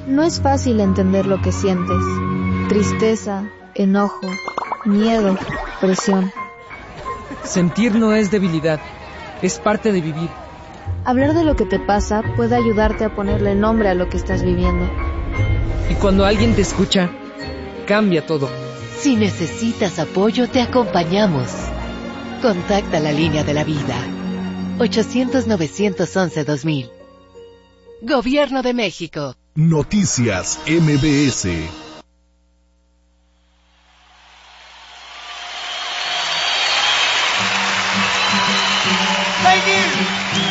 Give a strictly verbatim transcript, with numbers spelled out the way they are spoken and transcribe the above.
No es fácil entender lo que sientes. Tristeza, enojo, miedo, presión. Sentir no es debilidad, es parte de vivir. Hablar de lo que te pasa puede ayudarte a ponerle nombre a lo que estás viviendo. Y cuando alguien te escucha, cambia todo. Si necesitas apoyo, te acompañamos. Contacta la línea de la vida. ochocientos, novecientos once, dos mil. Gobierno de México. Noticias M B S.